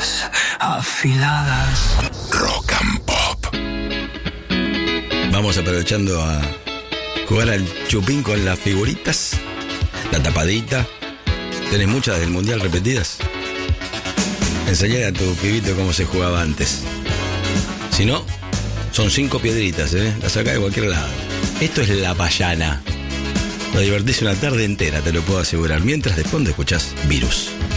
uñas afiladas. Rock and Pop. Vamos aprovechando a jugar al chupín con las figuritas. La tapadita. ¿Tenés muchas del mundial repetidas? Enseñale a tu pibito cómo se jugaba antes. Si no, son 5 piedritas, las sacás de cualquier lado. Esto es La Payana. Lo divertís una tarde entera, te lo puedo asegurar. Mientras de fondo escuchás Virus.